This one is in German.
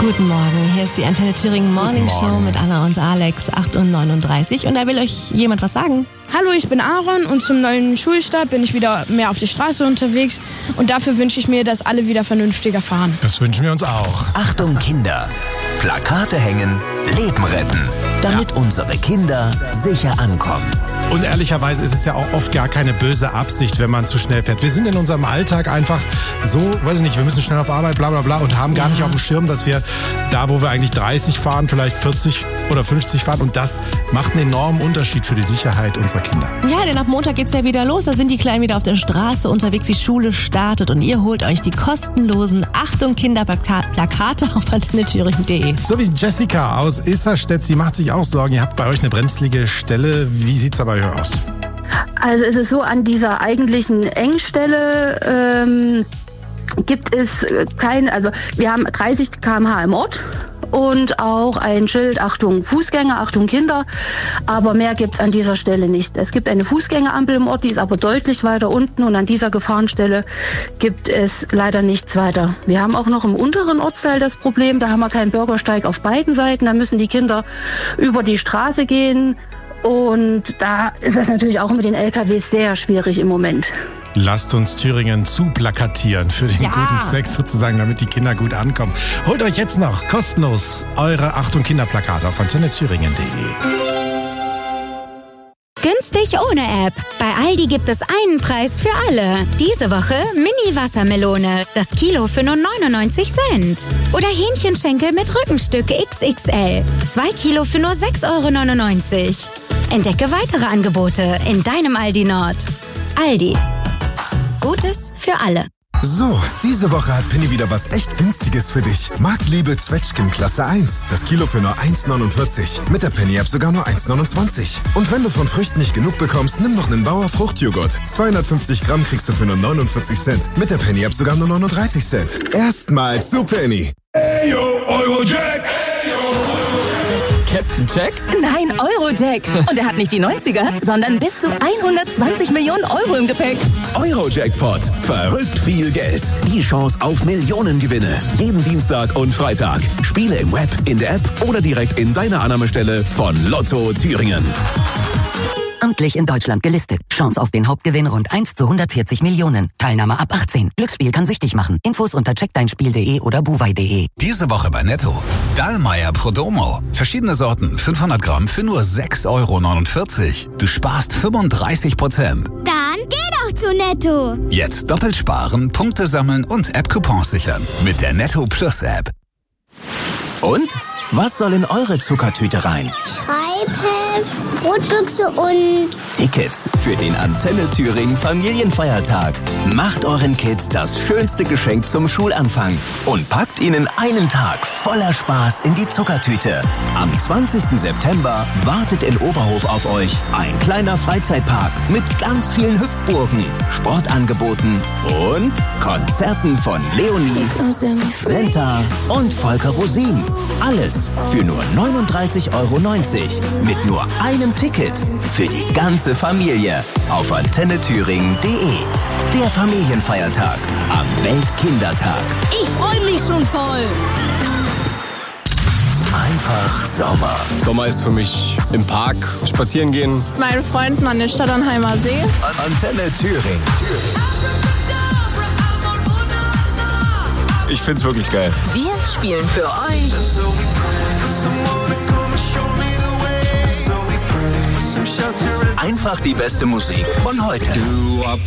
Guten Morgen, hier ist die Antenne Thüringen Morning Show mit Anna und Alex, 8:39 Uhr. Und da will euch jemand was sagen. Hallo, ich bin Aaron und zum neuen Schulstart bin ich wieder mehr auf der Straße unterwegs. Und dafür wünsche ich mir, dass alle wieder vernünftiger fahren. Das wünschen wir uns auch. Achtung Kinder, Plakate hängen, Leben retten, damit unsere Kinder sicher ankommen. Und ehrlicherweise ist es ja auch oft gar keine böse Absicht, wenn man zu schnell fährt. Wir sind in unserem Alltag einfach so, weiß ich nicht, wir müssen schnell auf Arbeit, bla bla bla und haben gar nicht auf dem Schirm, dass wir da, wo wir eigentlich 30 fahren, vielleicht 40 oder 50 fahren. Und das macht einen enormen Unterschied für die Sicherheit unserer Kinder. Ja, denn ab Montag geht's ja wieder los. Da sind die Kleinen wieder auf der Straße unterwegs. Die Schule startet und ihr holt euch die kostenlosen Achtung Kinderplakate auf antennethüringen.de. So wie Jessica aus Isserstedt, sie macht sich auch Sorgen. Ihr habt bei euch eine brenzlige Stelle. Wie sieht's aber hier aus? Also es ist so, an dieser eigentlichen Engstelle gibt es also wir haben 30 km/h im Ort und auch ein Schild, Achtung Fußgänger, Achtung Kinder, aber mehr gibt's an dieser Stelle nicht. Es gibt eine Fußgängerampel im Ort, die ist aber deutlich weiter unten und an dieser Gefahrenstelle gibt es leider nichts weiter. Wir haben auch noch im unteren Ortsteil das Problem, da haben wir keinen Bürgersteig auf beiden Seiten, da müssen die Kinder über die Straße gehen. Und da ist es natürlich auch mit den LKWs sehr schwierig im Moment. Lasst uns Thüringen zuplakatieren für den guten Zweck sozusagen, damit die Kinder gut ankommen. Holt euch jetzt noch kostenlos eure Achtung Kinderplakate auf antennethüringen.de. Günstig ohne App. Bei Aldi gibt es einen Preis für alle. Diese Woche Mini-Wassermelone. Das Kilo für nur 99 Cent. Oder Hähnchenschenkel mit Rückenstück XXL. 2 Kilo für nur 6,99 €. Entdecke weitere Angebote in deinem Aldi Nord. Aldi. Gutes für alle. So, diese Woche hat Penny wieder was echt Günstiges für dich. Marktliebe Zwetschgen Klasse 1. Das Kilo für nur 1,49. Mit der Penny-App sogar nur 1,29. Und wenn du von Früchten nicht genug bekommst, nimm noch einen Bauer Fruchtjoghurt. 250 Gramm kriegst du für nur 49 Cent. Mit der Penny-App sogar nur 39 Cent. Erstmals zu Penny. Hey yo, Eurojack! Captain Jack? Nein, Eurojack. Und er hat nicht die 90er, sondern bis zu 120 Millionen Euro im Gepäck. Eurojackpot. Verrückt viel Geld. Die Chance auf Millionengewinne. Jeden Dienstag und Freitag. Spiele im Web, in der App oder direkt in deiner Annahmestelle von Lotto Thüringen. Amtlich in Deutschland gelistet. Chance auf den Hauptgewinn rund 1 zu 140 Millionen. Teilnahme ab 18. Glücksspiel kann süchtig machen. Infos unter checkdeinspiel.de oder buwei.de. Diese Woche bei Netto. Dallmayr Prodomo. Verschiedene Sorten, 500 Gramm für nur 6,49 €. Du sparst 35%. Dann geh doch zu Netto. Jetzt doppelt sparen, Punkte sammeln und App-Coupons sichern. Mit der Netto Plus App. Und? Was soll in eure Zuckertüte rein? Schreibheft, Brotbüchse und Tickets für den Antenne Thüringen Familienfeiertag. Macht euren Kids das schönste Geschenk zum Schulanfang und packt ihnen einen Tag voller Spaß in die Zuckertüte. Am 20. September wartet in Oberhof auf euch ein kleiner Freizeitpark mit ganz vielen Hüpfburgen, Sportangeboten und Konzerten von Leonie, Senta und Volker Rosin. Alles für nur 39,90 € mit nur einem Ticket für die ganze Familie auf antennethüringen.de. Der Familienfeiertag am Weltkindertag. Ich freue mich schon voll. Einfach Sommer. Sommer ist für mich im Park spazieren gehen. Mit meinen Freunden an den Stadternheimer See. Antenne Thüringen. Ich find's wirklich geil. Wir spielen für euch Einfach die beste Musik von heute.